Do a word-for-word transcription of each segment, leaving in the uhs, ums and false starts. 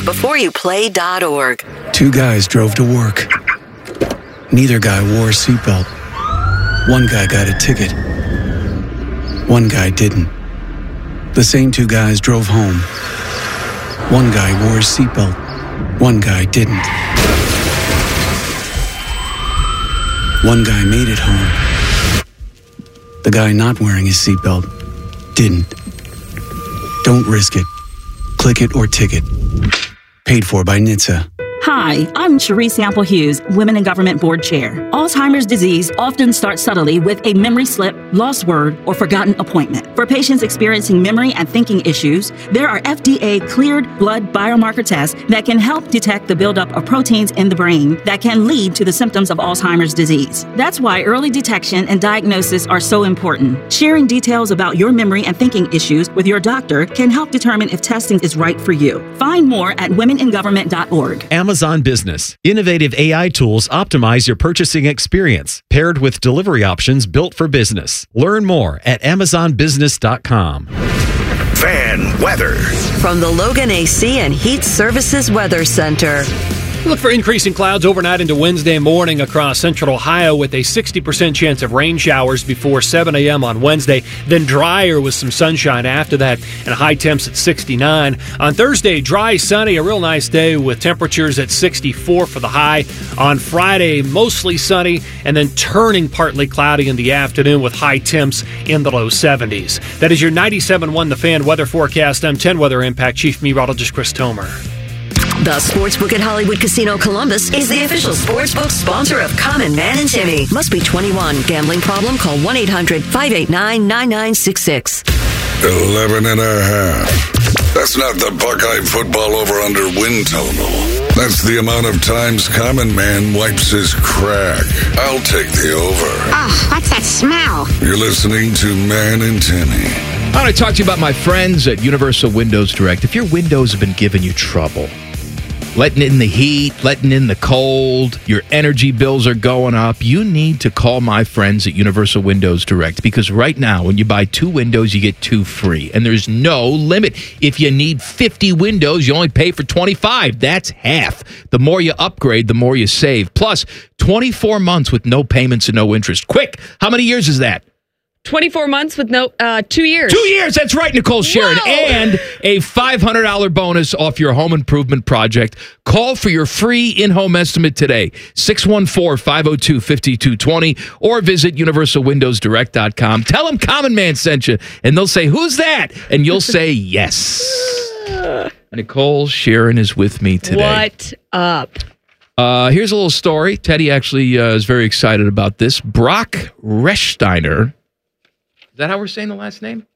before you play dot org. Two guys drove to work. Neither guy wore a seatbelt. One guy got a ticket. One guy didn't. The same two guys drove home. One guy wore a seatbelt. One guy didn't. One guy made it home. The guy not wearing his seatbelt didn't. Don't risk it. Click it or ticket. Paid for by N H T S A. Hi, I'm Cherie Sample Hughes, Women in Government Board Chair. Alzheimer's disease often starts subtly with a memory slip, lost word, or forgotten appointment. For patients experiencing memory and thinking issues, there are F D A-cleared blood biomarker tests that can help detect the buildup of proteins in the brain that can lead to the symptoms of Alzheimer's disease. That's why early detection and diagnosis are so important. Sharing details about your memory and thinking issues with your doctor can help determine if testing is right for you. Find more at women in government dot org. Amazon Business. Innovative A I tools optimize your purchasing experience, paired with delivery options built for business. Learn more at amazon business dot com. Fan weather from the Logan A C and Heat Services Weather Center. Look for increasing clouds overnight into Wednesday morning across central Ohio with a sixty percent chance of rain showers before seven a.m. on Wednesday, then drier with some sunshine after that, and high temps at sixty-nine. On Thursday, dry, sunny, a real nice day with temperatures at sixty-four for the high. On Friday, mostly sunny, and then turning partly cloudy in the afternoon with high temps in the low seventies. That is your ninety-seven point one The Fan weather forecast. I'm ten Weather Impact Chief Meteorologist Chris Tomer. The Sportsbook at Hollywood Casino Columbus is the official sportsbook sponsor of Common Man and Timmy. Must be twenty-one. Gambling problem? Call one eight hundred five eight nine nine nine six six. Eleven and a half. That's not the Buckeye football over-under win total. That's the amount of times Common Man wipes his crack. I'll take the over. Oh, what's that smell? You're listening to Man and Timmy. I want to talk to you about my friends at Universal Windows Direct. If your windows have been giving you trouble, letting in the heat, letting in the cold, your energy bills are going up, you need to call my friends at Universal Windows Direct, because right now, when you buy two windows, you get two free, and there's no limit. If you need fifty windows, you only pay for twenty-five. That's half. The more you upgrade, the more you save. Plus, twenty-four months with no payments and no interest. Quick, how many years is that? twenty-four months with no, uh, two years. Two years, that's right, Nicole Sharon. Whoa. And a five hundred dollars bonus off your home improvement project. Call for your free in-home estimate today, six one four, five oh two, five two two zero, or visit universal windows direct dot com. Tell them Common Man sent you, and they'll say, who's that? And you'll say, yes. Nicole Sharon is with me today. What up? Uh, here's a little story. Teddy actually uh, is very excited about this. Brock Rechsteiner. Is that how we're saying the last name?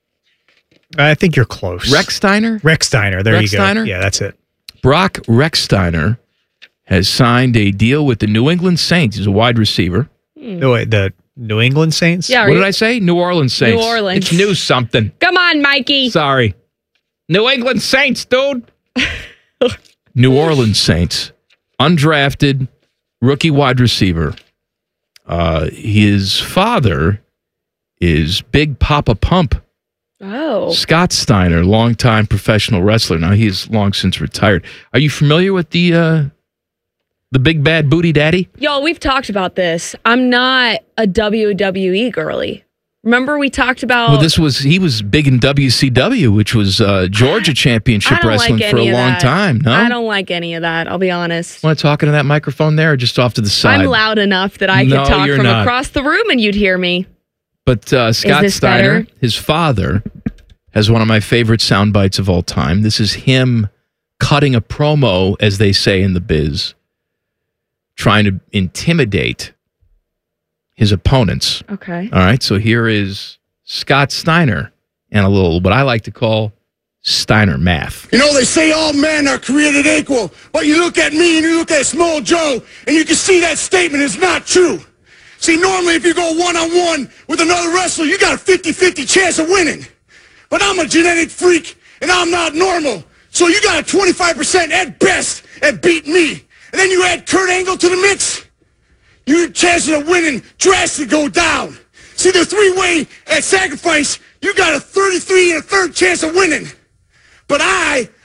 I think you're close. Rechsteiner? Rechsteiner. There Rechsteiner? you go. Yeah, that's it. Brock Rechsteiner has signed a deal with the New England Saints. He's a wide receiver. Hmm. No, wait, the New England Saints? Yeah. What you- did I say? New Orleans Saints. New Orleans. It's new something. Come on, Mikey. Sorry. New England Saints, dude. New Orleans Saints. Undrafted rookie wide receiver. Uh, his father is Big Papa Pump. Oh. Scott Steiner, longtime professional wrestler. Now he's long since retired. Are you familiar with the uh, the Big Bad Booty Daddy? Y'all, we've talked about this. I'm not a W W E girly. Remember we talked about... Well, this was, he was big in W C W, which was uh, Georgia Championship Wrestling like for a long that. time. No? I don't like any of that, I'll be honest. Want to talk into that microphone there or just off to the side? I'm loud enough that I No, could talk you're from not. across the room and you'd hear me. But uh, Scott this Steiner, better? his father, has one of my favorite sound bites of all time. This is him cutting a promo, as they say in the biz, trying to intimidate his opponents. Okay. All right, so here is Scott Steiner and a little, what I like to call Steiner math. You know, they say all men are created equal, but you look at me and you look at Small Joe, and you can see that statement is not true. See, normally if you go one-on-one with another wrestler, you got a fifty-fifty chance of winning. But I'm a genetic freak, and I'm not normal. So you got a twenty-five percent at best at beating me. And then you add Kurt Angle to the mix, your chances of winning drastically go down. See, the three-way at sacrifice, you got a thirty-three and a third chance of winning. But I,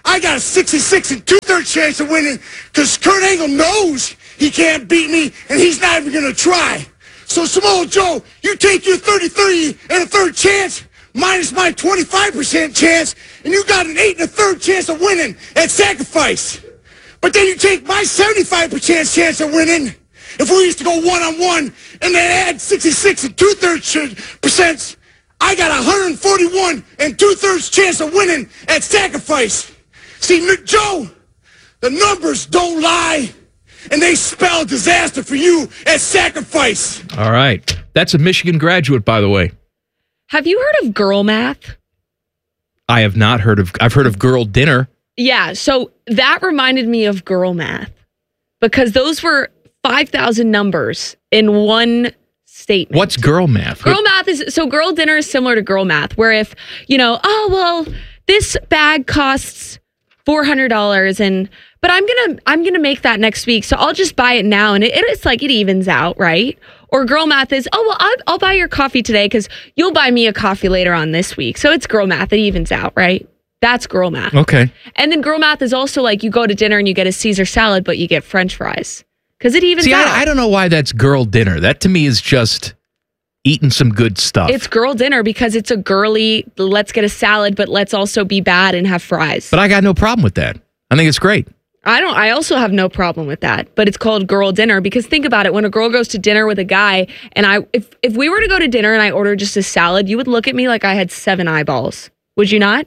I got a sixty-six and two-thirds chance of winning because Kurt Angle knows he can't beat me, and he's not even going to try. So, Samoa Joe, you take your thirty-three and a third chance minus my twenty-five percent chance, and you got an eight and a third chance of winning at Sacrifice. But then you take my seventy-five percent chance of winning. If we used to go one-on-one and then add sixty-six and two-thirds percent, I got one hundred forty-one and two-thirds chance of winning at Sacrifice. See, Joe, the numbers don't lie, and they spell disaster for you at Sacrifice. All right. That's a Michigan graduate, by the way. Have you heard of girl math? I have not heard of, I've heard of girl dinner. Yeah, so that reminded me of girl math because those were five thousand numbers in one statement. What's girl math? Girl math is, so girl dinner is similar to girl math, where if, you know, oh, well, this bag costs four hundred dollars and, but I'm going to, I'm going to make that next week. So I'll just buy it now. And it, it's like, it evens out, right? Or girl math is, oh, well, I'll, I'll buy your coffee today because you'll buy me a coffee later on this week. So it's girl math. It evens out, right? That's girl math. Okay. And then girl math is also like you go to dinner and you get a Caesar salad, but you get French fries because it evens See, out. I, I don't know why that's girl dinner. That to me is just eating some good stuff. It's girl dinner because it's a girly, let's get a salad, but let's also be bad and have fries. But I got no problem with that. I think it's great. I don't, I also have no problem with that, but it's called girl dinner because think about it. When a girl goes to dinner with a guy and I, if, if we were to go to dinner and I ordered just a salad, you would look at me like I had seven eyeballs. Would you not?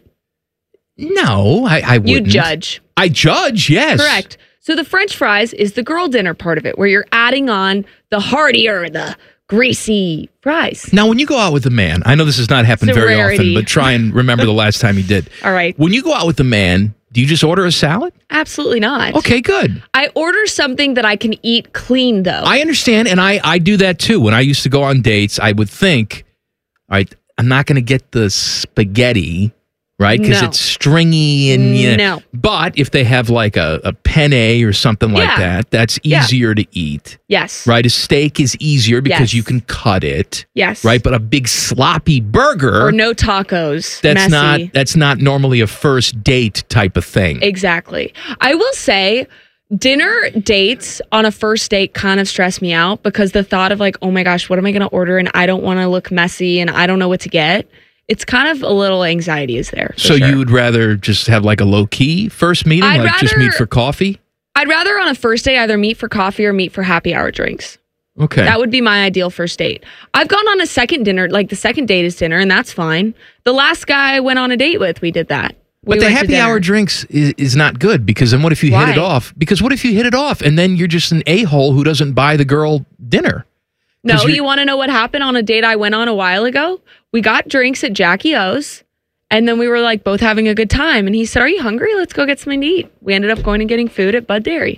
No, I, I wouldn't. You judge. I judge, yes. Correct. So the French fries is the girl dinner part of it, where you're adding on the heartier, the greasy fries. Now, when you go out with a man, I know this has not happened It's a very rarity. often, but try and remember the last time you did. All right. When you go out with a man, do you just order a salad? Absolutely not. Okay, good. I order something that I can eat clean, though. I understand, and I, I do that too. When I used to go on dates, I would think, all right, I'm not going to get the spaghetti, right? Because No. it's stringy and you know. No. But if they have like a, a penne or something like Yeah. that, that's Yeah. easier to eat. Yes. Right? A steak is easier because Yes. you can cut it. Yes. Right? But a big sloppy burger. Or no tacos. That's Messy. not that's not normally a first date type of thing. Exactly. I will say dinner dates on a first date kind of stress me out because the thought of like, oh my gosh, what am I going to order? And I don't want to look messy and I don't know what to get. It's kind of a little anxiety is there. for So sure. you would rather just have like a low key first meeting, I'd like just rather- meet for coffee? I'd rather on a first date either meet for coffee or meet for happy hour drinks. Okay. That would be my ideal first date. I've gone on a second dinner, like the second date is dinner, and that's fine. The last guy I went on a date with, we did that. We But the went to happy dinner. hour drinks is, is not good because then what if you hit it Why? off? Because what if you hit it off and then you're just an a-hole who doesn't buy the girl dinner? No, 'Cause you're- you want to know what happened on a date I went on a while ago? We got drinks at Jackie O's, and then we were like both having a good time. And he said, "Are you hungry? Let's go get something to eat." We ended up going and getting food at Bud Dairy.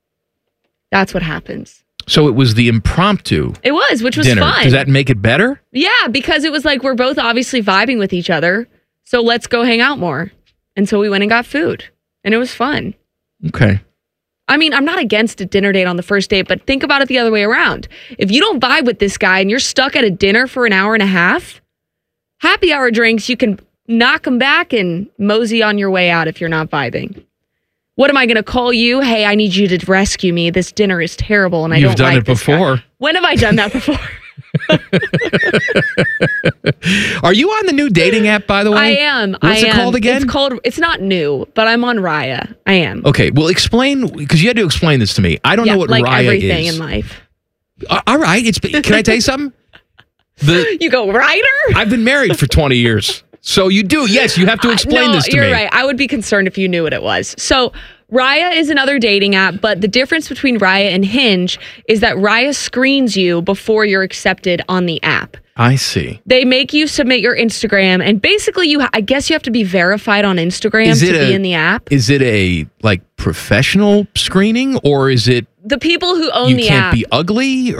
That's what happens. So it was the impromptu It was, which was dinner. fun. Does that make it better? Yeah, because it was like we're both obviously vibing with each other. So let's go hang out more. And so we went and got food, and it was fun. Okay. I mean, I'm not against a dinner date on the first date, but think about it the other way around. If you don't vibe with this guy and you're stuck at a dinner for an hour and a half, happy hour drinks, you can knock them back and mosey on your way out if you're not vibing. What am I going to call you? Hey, I need you to rescue me. This dinner is terrible and I You've don't done like it this guy." before. When have I done that before? Are you on the new dating app, by the way? I am. What's I it am. called again? It's called, it's not new, but I'm on Raya. I am. Okay, well, explain, because you had to explain this to me. I don't yeah, know what like Raya everything is. in life. Uh, all right, it's. Can I tell you something? The, You go, Ryder? I've been married for twenty years. So you do, yes, you have to explain no, this to you're me. right. I would be concerned if you knew what it was. So Raya is another dating app, but the difference between Raya and Hinge is that Raya screens you before you're accepted on the app. I see. They make you submit your Instagram, and basically, you I guess you have to be verified on Instagram Is to it be a- in the app. Is it a like professional screening or is it The people who own you the can't app, be ugly or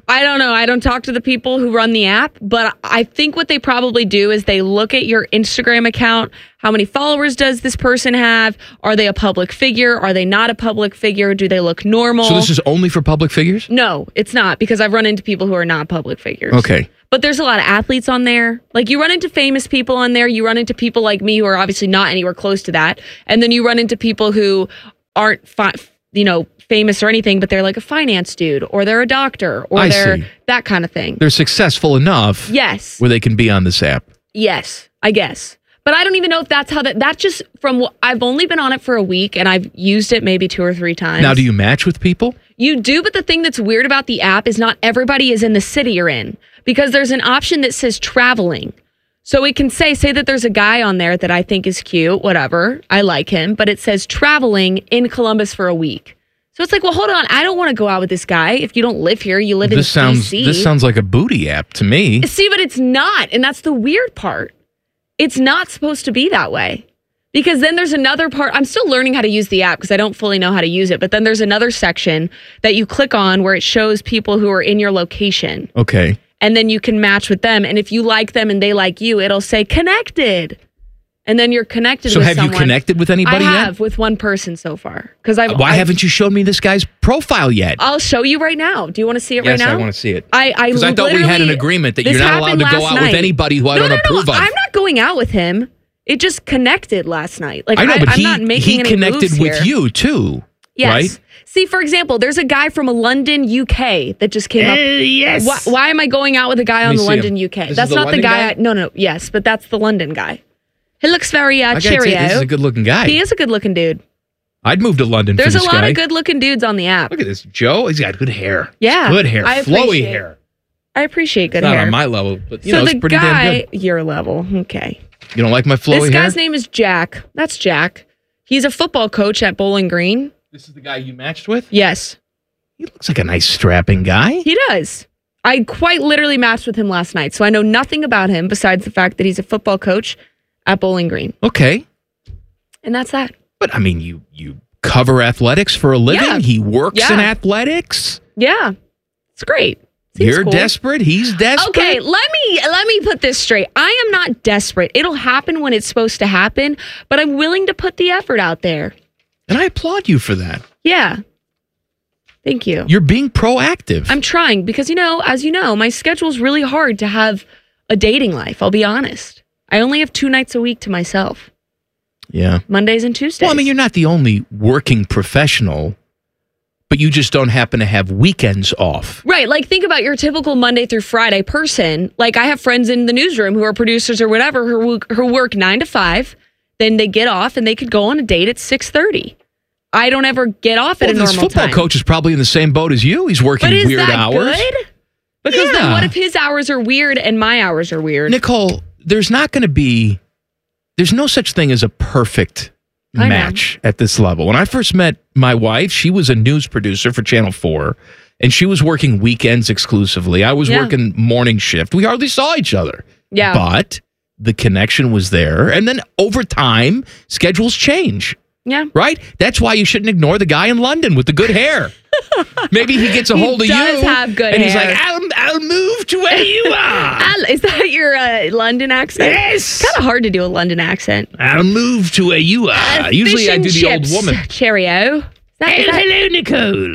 I don't know. I don't talk to the people who run the app, but I think what they probably do is they look at your Instagram account. How many followers does this person have? Are they a public figure? Are they not a public figure? Do they look normal? So this is only for public figures? No, it's not, because I've run into people who are not public figures. Okay. But there's a lot of athletes on there. Like, you run into famous people on there. You run into people like me who are obviously not anywhere close to that. And then you run into people who aren't, fi- you know, famous or anything, but they're like a finance dude, or they're a doctor, or I they're see. that kind of thing. They're successful enough. Yes. Where they can be on this app. Yes, I guess. But I don't even know if that's how that, that's just from what I've only been on it for a week, and I've used it maybe two or three times. Now, do you match with people? You do, but the thing that's weird about the app is not everybody is in the city you're in, because there's an option that says traveling. So it can say, say that there's a guy on there that I think is cute, whatever, I like him, but it says traveling in Columbus for a week. So it's like, well, hold on, I don't want to go out with this guy. If you don't live here, you live This in sounds D C. this sounds like a booty app to me. See, but it's not, and that's the weird part. It's not supposed to be that way. Because then there's another part. I'm still learning how to use the app because I don't fully know how to use it. But then there's another section that you click on where it shows people who are in your location. Okay. And then you can match with them. And if you like them and they like you, it'll say connected. And then you're connected So with have someone. you connected with anybody I yet? have with one person so far. Because I've. Why I've, haven't you shown me this guy's profile yet? I'll show you right now. Do you want to see it right yes, now? I want to see it. I I, Because I thought we had an literally- agreement that this you're not allowed to happened go last out with night. anybody who I no, don't no, no, approve of. I'm not going out with him. It just connected last night. Like I know, but I'm he, not making he any connected moves with here. you too, Yes. right? See, for example, there's a guy from London, U K that just came up. yes. Why, why am I going out with a guy Let on me the see London, him. U K? This That's is the not the London guy. guy? I, no, no, yes, but that's the London guy. He looks very uh, I gotta tell you, cheerio. this is a good-looking guy. He is a good-looking dude. I'd move to London There's for a this lot guy. of good-looking dudes on the app. Look at this, Joe. He's got good hair. Yeah, good hair, I flowy appreciate- hair. I appreciate good It's not hair. on my level, but you so know, it's the pretty guy, damn good. your level, okay. You don't like my flowy This hair? guy's name is Jack. That's Jack. He's a football coach at Bowling Green. This is the guy you matched with? Yes. He looks like a nice strapping guy. He does. I quite literally matched with him last night, so I know nothing about him besides the fact that he's a football coach at Bowling Green. Okay. And that's that. But I mean, you you cover athletics for a living. Yeah. He works Yeah. in athletics. Yeah. It's great. Seems You're cool. desperate. He's desperate. Okay, let me let me put this straight. I am not desperate. It'll happen when it's supposed to happen, but I'm willing to put the effort out there. And I applaud you for that. Yeah. Thank you. You're being proactive. I'm trying because, you know, as you know, my schedule's really hard to have a dating life. I'll be honest. I only have two nights a week to myself. Yeah. Mondays and Tuesdays. Well, I mean, you're not the only working professional, but you just don't happen to have weekends off. Right. Like, think about your typical Monday through Friday person. Like, I have friends in the newsroom who are producers or whatever who, who work nine to five. Then they get off and they could go on a date at six thirty. I don't ever get off at Well, a normal this football time. coach is probably in the same boat as you. He's working But is weird that hours. good? Because then Yeah. what if his hours are weird and my hours are weird? Nicole, there's not going to be, there's no such thing as a perfect I know. match at this level. When I first met my wife, she was a news producer for Channel four, and she was working weekends exclusively. I was Yeah. working morning shift. We hardly saw each other. Yeah. But the connection was there. And then over time, schedules change. Yeah. Right? That's why you shouldn't ignore the guy in London with the good hair. Maybe he gets a He hold of does you. have good and he's hair. like, I'll, I'll move to where you are. Al- Is that your uh, London accent? Yes. Kind of hard to do a London accent. I'll move to where you are. Uh, Usually fish I and do the chips. old woman. Cheerio. Is that- is that- Hello, Nicole.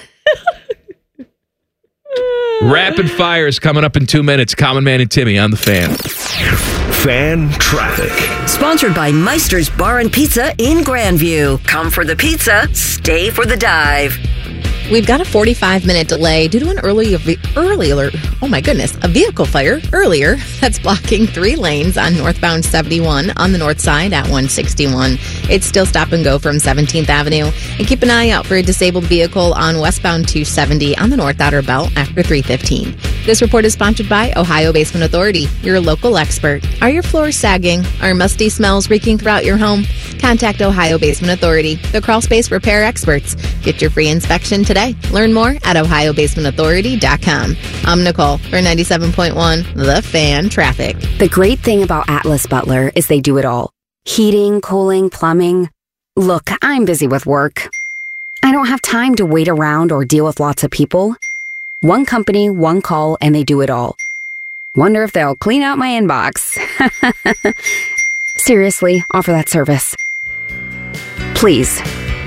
Rapid fire is coming up in two minutes. Common Man and Timmy on the Fan. Fan traffic. Sponsored by Meister's Bar and Pizza in Grandview. Come for the pizza, stay for the dive. We've got a forty-five minute delay due to an early, early alert. Oh my goodness, a vehicle fire earlier that's blocking three lanes on northbound seventy-one on the north side at one sixty-one. It's still stop and go from seventeenth Avenue. And keep an eye out for a disabled vehicle on westbound two seventy on the north outer belt after three fifteen. This report is sponsored by Ohio Basement Authority, your local expert. Are your floors sagging? Are musty smells reeking throughout your home? Contact Ohio Basement Authority, the crawl space repair experts. Get your free inspection today. Learn more at ohio basement authority dot com. I'm Nicole for ninety-seven point one The Fan Traffic. The great thing about Atlas Butler is they do it all. Heating, cooling, plumbing. Look, I'm busy with work. I don't have time to wait around or deal with lots of people. One company, one call, and they do it all. Wonder if they'll clean out my inbox. Seriously, offer that service. Please.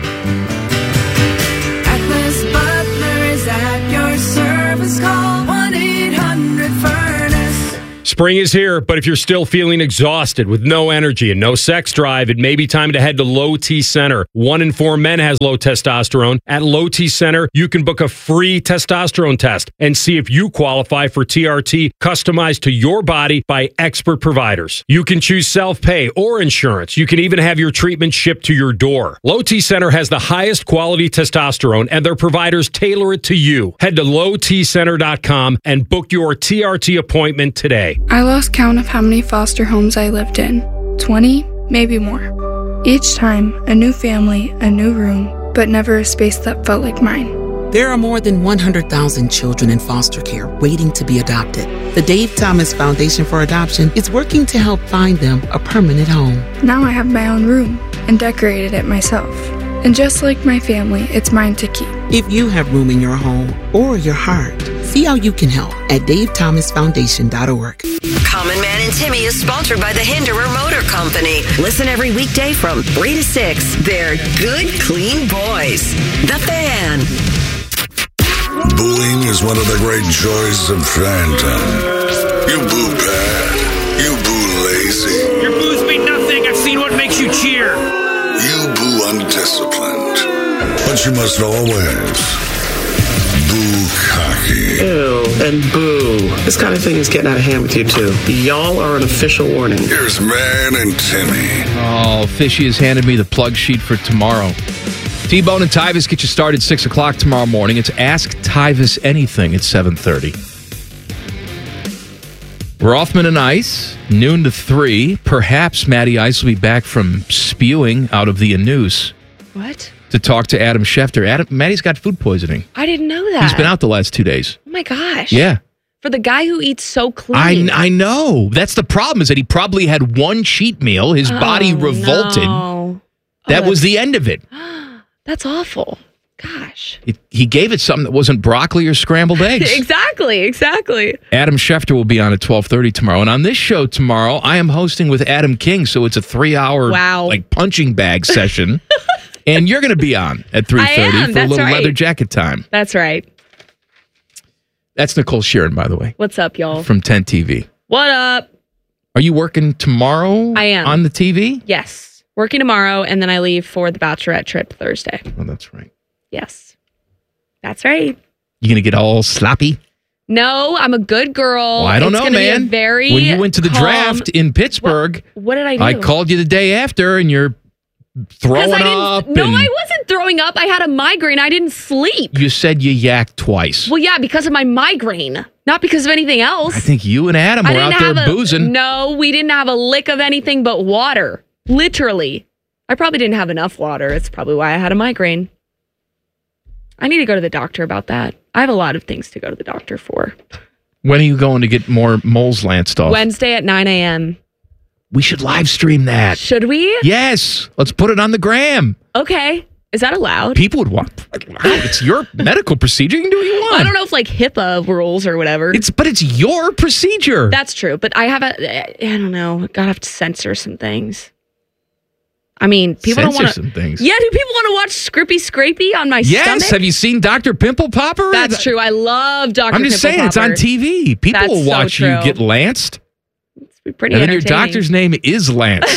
Atlas Butler is at your service. Call one eight hundred furnace. Spring is here, but if you're still feeling exhausted with no energy and no sex drive, it may be time to head to Low T Center. One in four men has low testosterone. At Low T Center, you can book a free testosterone test and see if you qualify for T R T customized to your body by expert providers. You can choose self-pay or insurance. You can even have your treatment shipped to your door. Low T Center has the highest quality testosterone, and their providers tailor it to you. Head to low t center dot com and book your T R T appointment today. I lost count of how many foster homes I lived in. twenty, maybe more. Each time, a new family, a new room, but never a space that felt like mine. There are more than one hundred thousand children in foster care waiting to be adopted. The Dave Thomas Foundation for Adoption is working to help find them a permanent home. Now I have my own room and decorated it myself. And just like my family, it's mine to keep. If you have room in your home or your heart, see how you can help at dave thomas foundation dot org. Common Man and Timmy is sponsored by the Hinderer Motor Company. Listen every weekday from three to six. They're good, clean boys. The Fan. Booing is one of the great joys of Fanta. You boo bad. You boo lazy. Your boos mean nothing. I've seen what makes you cheer. You boo undisciplined. But you must always boo cocky. Ew, and boo. This kind of thing is getting out of hand with you, too. Y'all are an official warning. Here's Man and Timmy. Oh, Fishy has handed me the plug sheet for tomorrow. T-Bone and Tyvis get you started at six o'clock tomorrow morning. It's Ask Tyvis Anything at seven thirty. Rothman and Ice, noon to three. Perhaps Matty Ice will be back from spewing out of the Anus. What? To talk to Adam Schefter. Adam, Matty's got food poisoning. I didn't know that. He's been out the last two days. Oh my gosh. Yeah. For the guy who eats so clean. I, I know. That's the problem, is that he probably had one cheat meal. His Oh, body revolted. no. That Oh, was the end of it. That's awful. Gosh. it. He gave it something that wasn't broccoli or scrambled eggs. exactly, exactly. Adam Schefter will be on at twelve thirty tomorrow. And on this show tomorrow, I am hosting with Adam King, so it's a three-hour Wow. like punching bag session. And you're going to be on at three thirty I am, for a that's little right. leather jacket time. That's right. That's Nicole Sheeran, by the way, What's up, y'all? from ten T V. What up? Are you working tomorrow I am. on the T V? Yes. Working tomorrow, and then I leave for the Bachelorette trip Thursday. Oh, that's right. Yes. That's right. You going to get all sloppy? No, I'm a good girl. Well, I don't it's know, gonna man. Be a very when you went to the calm- draft in Pittsburgh, What, what did I do? I called you the day after, and you're 'Cause throwing I didn't- up. No, and I wasn't throwing up. I had a migraine. I didn't sleep. You said you yacked twice. Well, yeah, because of my migraine, not because of anything else. I think you and Adam I were didn't out there have a- boozing. No, we didn't have a lick of anything but water. Literally. I probably didn't have enough water. It's probably why I had a migraine. I need to go to the doctor about that. I have a lot of things to go to the doctor for. When are you going to get more moles lanced off? Wednesday at nine a.m. We should live stream that. Should we? Yes. Let's put it on the gram. Okay. Is that allowed? People would want. Wow, it's your medical procedure. You can do what you want. I don't know if like HIPAA rules or whatever. It's but it's your procedure. That's true. But I have a, I don't know. Gotta have to censor some things. I mean, people Censor don't want some things. Yeah, do people want to watch Scrippy Scrapey on my Yes. stomach? Have you seen Doctor Pimple Popper? That's true. I love Doctor I'm just Pimple saying, it's Popper. on T V. People That's will so watch you true. get lanced. It's pretty and then your entertaining. doctor's name is Lance.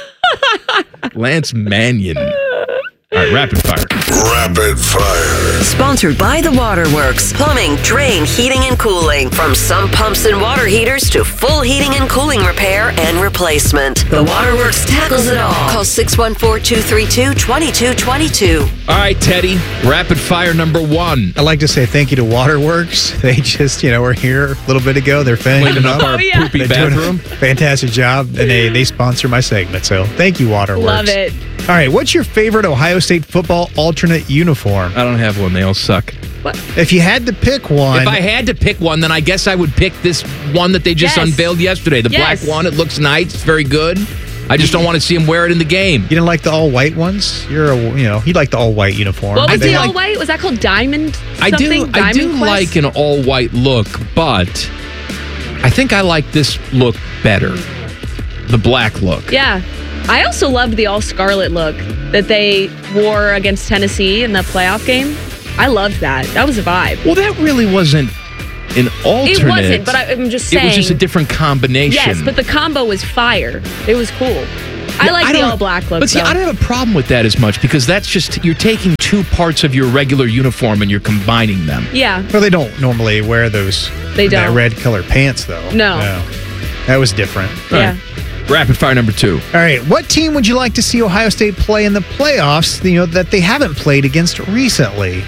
Lance Mannion. All right, rapid fire. Rapid fire. Sponsored by The Waterworks. Plumbing, drain, heating, and cooling. From sump pumps and water heaters to full heating and cooling repair and replacement. The Waterworks tackles it all. Call six one four, two three two, two two two two. All right, Teddy, rapid fire number one. I'd like to say thank you to Waterworks. They just, you know, were here a little bit ago. They're finishing Cleaning up up. our Oh, yeah. poopy They're doing bathroom. a fantastic job, and they, they sponsor my segment. So thank you, Waterworks. Love it. All right, what's your favorite Ohio State football alternate uniform? I don't have one. They all suck. What? If you had to pick one, If I had to pick one, then I guess I would pick this one that they just Yes. unveiled yesterday. The Yes. black one. It looks nice. It's very good. I just don't want to see him wear it in the game. You didn't like the all-white ones? You're a, you know, you like the all-white uniform. What was They the like- all white? Was that called Diamond? I do. Something? I do Diamond Quest? like an all-white look, but I think I like this look better. The black look. Yeah. I also loved the all scarlet look that they wore against Tennessee in the playoff game. I loved that. That was a vibe. Well, that really wasn't an alternate. It wasn't, but I, I'm just saying. It was just a different combination. Yes, but the combo was fire. It was cool. I Yeah, like I the don't- all black look. But see, though. I don't have a problem with that as much because that's just, you're taking two parts of your regular uniform and you're combining them. Yeah. Well, they don't normally wear those. They that don't. red color pants, though. No. That was different. Yeah. Rapid fire number two. All right. What team would you like to see Ohio State play in the playoffs, you know, that they haven't played against recently?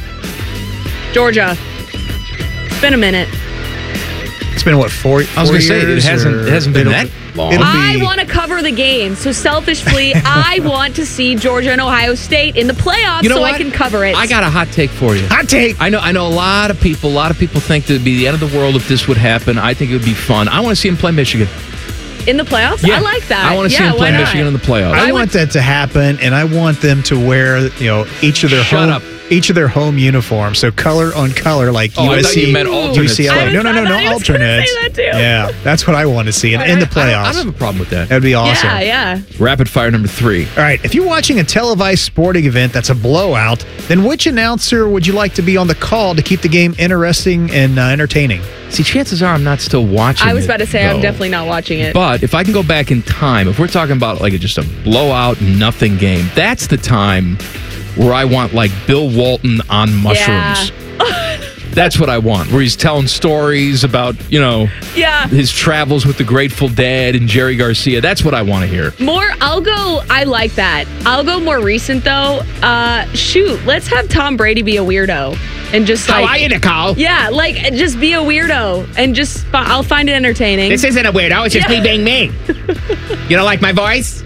Georgia. It's been a minute. It's been, what, four, I was four going to say, it years, hasn't, or it hasn't been it'll- that long. it'll I be- want to cover the game. So selfishly, I want to see Georgia and Ohio State in the playoffs You know so what? I can cover it. I got a hot take for you. Hot take. I know. I know a lot of people. A lot of people think that it'd be the end of the world if this would happen. I think it would be fun. I want to see him play Michigan. in the playoffs? Yeah. I like that. I want to yeah, see him why play not? Michigan in the playoffs. I, want that to happen, and I want them to wear, you know, each of their Shut home, up. each of their home uniforms. So color on color, like Oh, I U S thought C, you meant alternates. U C L A. I No, no, no, was- no, I thought he was gonna alternates. say that too. Yeah, that's what I want to see in, in the I don't, I playoffs. don't have a problem with that. That'd be awesome. Yeah, yeah. Rapid fire number three. All right, if you're watching a televised sporting event that's a blowout, then which announcer would you like to be on the call to keep the game interesting and uh, entertaining? See, chances are I'm not still watching. I was it, about to say I'm though. definitely not watching it. But if I can go back in time, if we're talking about like just a blowout, nothing game, that's the time where I want like Bill Walton on mushrooms. That's what I want, where he's telling stories about, you know, Yeah. his travels with the Grateful Dead and Jerry Garcia. That's what I want to hear. More, I'll go, I like that. I'll go more recent though. Uh, shoot, let's have Tom Brady be a weirdo and just How like. are you, Nicole? Yeah, like just be a weirdo and just, fi- I'll find it entertaining. This isn't a weirdo. It's just Yeah. me being me. You don't like my voice?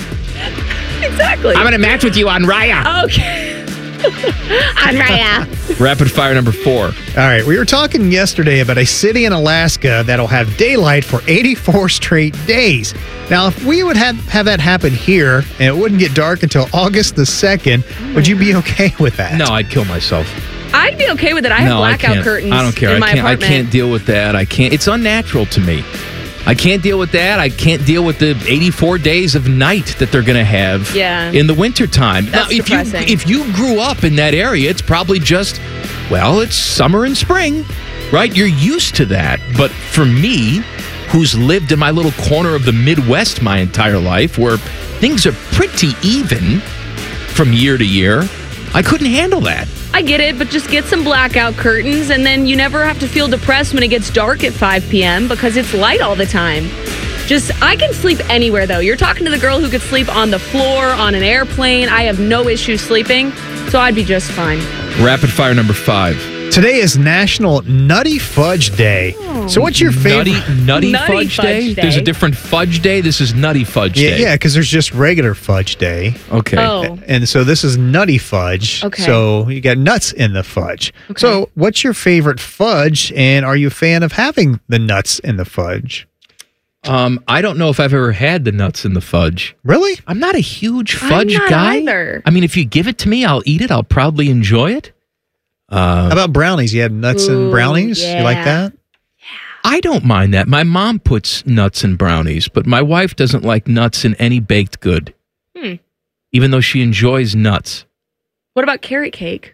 Exactly. I'm going to match with you on Raya. Okay. On Raya. Rapid fire number four. All right, we were talking yesterday about a city in Alaska that'll have daylight for eighty-four straight days. Now, if we would have, have that happen here and it wouldn't get dark until August the second, would you be okay with that? No, I'd kill myself. I'd be okay with it. I have no, I blackout can't. curtains I don't care. in I my can't. I apartment. can't deal with that. I can't. It's unnatural to me. I can't deal with that. I can't deal with the eighty-four days of night that they're going to have Yeah. in the wintertime. Now, That's if depressing. you if you grew up in that area, it's probably just, well, it's summer and spring, right? You're used to that. But for me, who's lived in my little corner of the Midwest my entire life, where things are pretty even from year to year, I couldn't handle that. I get it, but just get some blackout curtains and then you never have to feel depressed when it gets dark at five p.m. because it's light all the time. Just, I can sleep anywhere though. You're talking to the girl who could sleep on the floor, on an airplane. I have no issue sleeping, so I'd be just fine. Rapid fire number five. Today is National Nutty Fudge Day. So what's your favorite? Nutty, nutty, Nutty fudge, Fudge day? Day. There's a different fudge day. This is nutty fudge Yeah, day. yeah, because there's just regular fudge day. Okay. Oh. And so this is nutty fudge. Okay. So you got nuts in the fudge. So what's your favorite fudge, and are you a fan of having the nuts in the fudge? Um, I don't know if I've ever had the nuts in the fudge. Really? I'm not a huge I'm fudge not guy. either. I mean, if you give it to me, I'll eat it. I'll probably enjoy it. Uh, How about brownies? You have nuts Ooh, and brownies? You like yeah. that? I don't mind that. My mom puts nuts in brownies, but my wife doesn't like nuts in any baked good, Hmm. even though she enjoys nuts. What about carrot cake?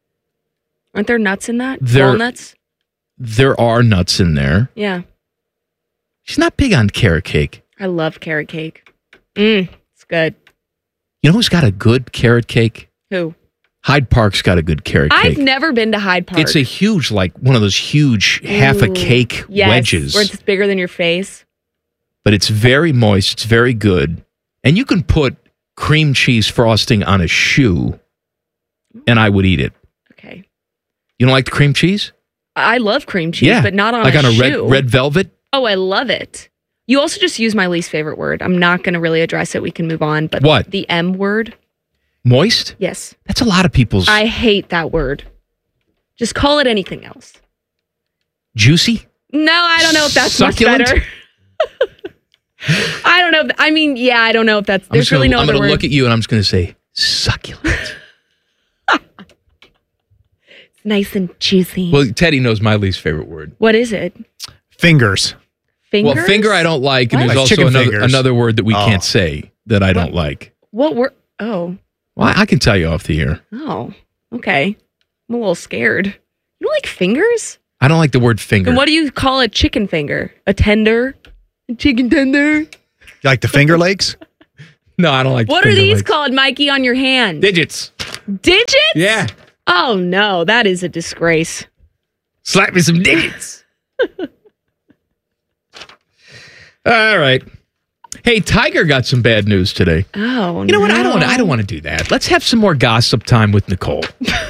Aren't there nuts in that? There- Walnuts? There are nuts in there. Yeah. She's not big on carrot cake. I love carrot cake. Mmm, it's good. You know who's got a good carrot cake? Who? Hyde Park's got a good carrot I've cake. never been to Hyde Park. It's a huge, like one of those huge half a Ooh, cake yes, wedges, where it's bigger than your face. but it's very moist. It's very good. And you can put cream cheese frosting on a shoe, and I would eat it. Okay. You don't like the cream cheese? I love cream cheese, yeah. but not on like a on a shoe. red red velvet? Oh, I love it. You also just used my least favorite word. I'm not going to really address it. We can move on. But What? The M word. Moist? Yes. That's a lot of people's. I hate that word. Just call it anything else. Juicy? No, I don't know if that's Succulent? much better. I don't know. If, I mean, yeah, I don't know if that's. I'm There's gonna, really no I'm other going to word. look at you and I'm just going to say succulent. It's nice and juicy. Well, Teddy knows my least favorite word. What is it? Fingers. Fingers? Well, finger I don't like, and What? there's Like also chicken another, fingers. another word that we Oh. can't say that I don't like. What word? Oh. Well, I can tell you off the air. Oh. Okay. I'm a little scared. You don't like fingers? I don't like the word finger. And what do you call a chicken finger? A tender? A chicken tender? You like the Finger Lakes? No, I don't like What are finger these legs. called, Mikey, on your hand? Digits. Digits? Yeah. Oh, no. That is a disgrace. Slap me some digits. All right. Hey, Tiger got some bad news today. Oh, You know what? I don't want. I don't want to do that. Let's have some more gossip time with Nicole.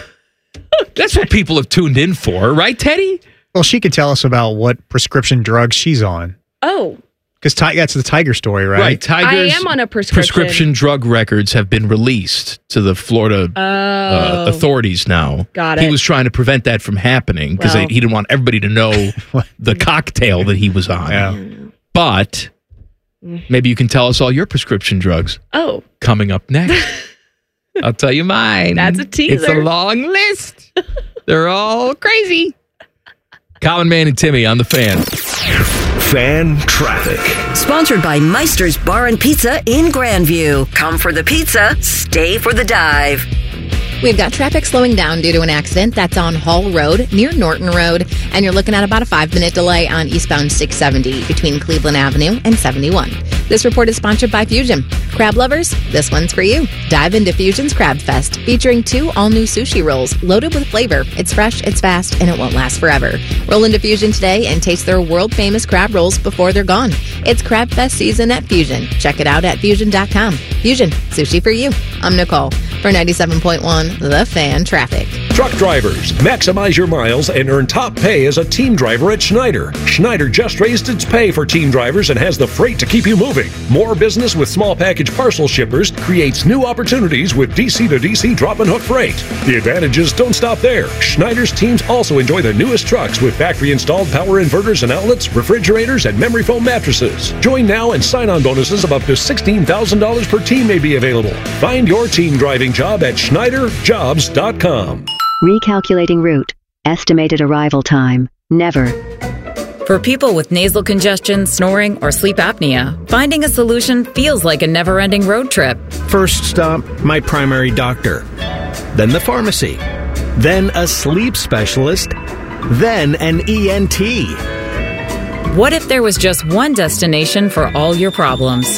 That's what people have tuned in for, right, Teddy? Well, she could tell us about what prescription drugs she's on. Oh. Because that's the Tiger story, right? Right. Tiger's I am on a prescription. prescription drug records have been released to the Florida Oh. uh, authorities now. Got He it. was trying to prevent that from happening because Well. he didn't want everybody to know the cocktail that he was on. Yeah. But maybe you can tell us all your prescription drugs Oh. coming up next. I'll tell you mine. That's a teaser. It's a long list. They're all crazy. Common Man and Timmy on the Fan. Fan traffic. Sponsored by Meister's Bar and Pizza in Grandview. Come for the pizza, stay for the dive. We've got traffic slowing down due to an accident that's on Hall Road near Norton Road, and you're looking at about a five-minute delay on eastbound six seventy between Cleveland Avenue and seventy-one. This report is sponsored by Fusion. Crab lovers, this one's for you. Dive into Fusion's Crab Fest, featuring two all-new sushi rolls loaded with flavor. It's fresh, it's fast, and it won't last forever. Roll into Fusion today and taste their world-famous crab rolls before they're gone. It's Crab Fest season at Fusion. Check it out at fusion dot com. Fusion, sushi for you. I'm Nicole for ninety-seven point one, The Fan Traffic. Truck drivers, maximize your miles and earn top pay as a team driver at Schneider. Schneider just raised its pay for team drivers and has the freight to keep you moving. More business with small package parcel shippers creates new opportunities with D C to D C drop and hook freight. The advantages don't stop there. Schneider's teams also enjoy the newest trucks with factory installed power inverters and outlets, refrigerators, and memory foam mattresses. Join now and sign on bonuses of up to sixteen thousand dollars per team may be available. Find your team driving job at Schneider Jobs dot com. Recalculating route. Estimated arrival time. Never. For people with nasal congestion, snoring, or sleep apnea, finding a solution feels like a never-ending road trip. First stop, my primary doctor. Then the pharmacy. Then a sleep specialist. Then an E N T. What if there was just one destination for all your problems?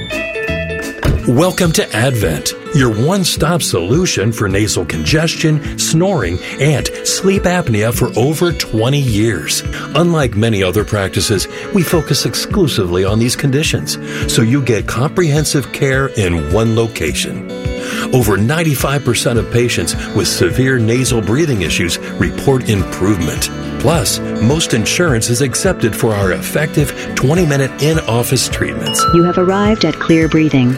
Welcome to Advent, your one-stop solution for nasal congestion, snoring, and sleep apnea for over twenty years. Unlike many other practices, we focus exclusively on these conditions, so you get comprehensive care in one location. Over ninety-five percent of patients with severe nasal breathing issues report improvement. Plus, most insurance is accepted for our effective twenty-minute in-office treatments. You have arrived at Clear Breathing.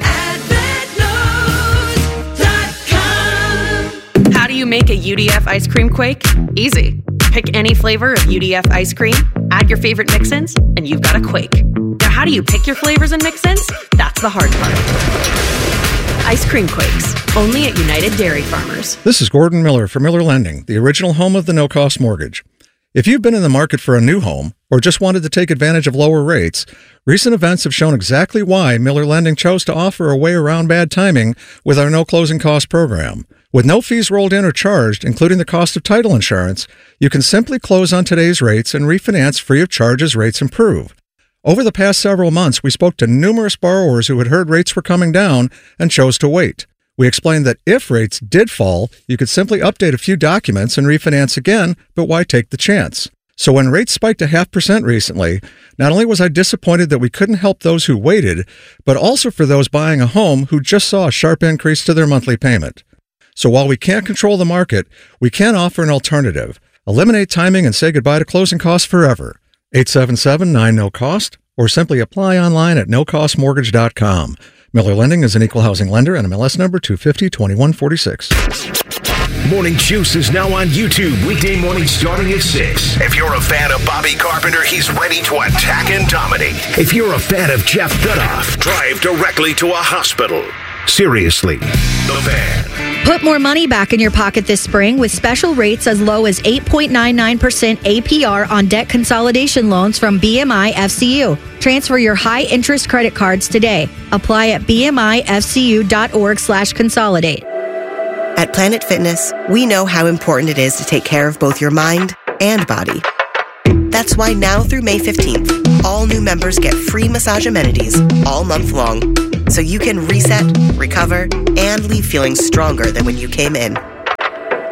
How do you make a U D F ice cream quake? Easy. Pick any flavor of U D F ice cream, add your favorite mix-ins, and you've got a quake. Now, how do you pick your flavors and mix-ins? That's the hard part. Ice cream quakes, only at United Dairy Farmers. This is Gordon Miller from Miller Lending, the original home of the no-cost mortgage. If you've been in the market for a new home or just wanted to take advantage of lower rates, recent events have shown exactly why Miller Lending chose to offer a way around bad timing with our no closing cost program. With no fees rolled in or charged, including the cost of title insurance, you can simply close on today's rates and refinance free of charge as rates improve. Over the past several months, we spoke to numerous borrowers who had heard rates were coming down and chose to wait. We explained that if rates did fall, you could simply update a few documents and refinance again, but why take the chance? So when rates spiked a half percent recently, not only was I disappointed that we couldn't help those who waited, but also for those buying a home who just saw a sharp increase to their monthly payment. So while we can't control the market, we can offer an alternative. Eliminate timing and say goodbye to closing costs forever. eight seven seven, nine, no cost, or simply apply online at no cost mortgage dot com. Miller Lending is an equal housing lender and M L S number two fifty, twenty-one forty-six. Morning Juice is now on YouTube, weekday morning starting at six. If you're a fan of Bobby Carpenter, he's ready to attack and dominate. If you're a fan of Jeff Dudoff, drive directly to a hospital. Seriously, The Fan. Put more money back in your pocket this spring with special rates as low as eight point nine nine percent A P R on debt consolidation loans from B M I F C U. Transfer your high-interest credit cards today. Apply at bmifcu.org slash consolidate. At Planet Fitness, we know how important it is to take care of both your mind and body. That's why now through May fifteenth, all new members get free massage amenities all month long, so you can reset, recover, and leave feeling stronger than when you came in.